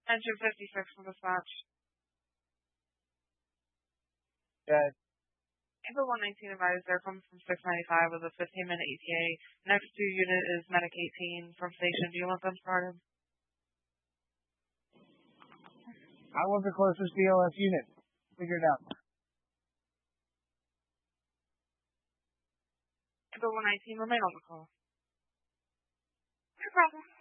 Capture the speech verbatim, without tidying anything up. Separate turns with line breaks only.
Engine fifty-six from dispatch.
Good.
April one nineteen advised they're coming from six ninety-five with a fifteen minute E T A. Next due unit is Medic eighteen from station. Do you want them started?
I want the closest B O S unit. Figure it out.
April one nineteen, remain on the call. No problem.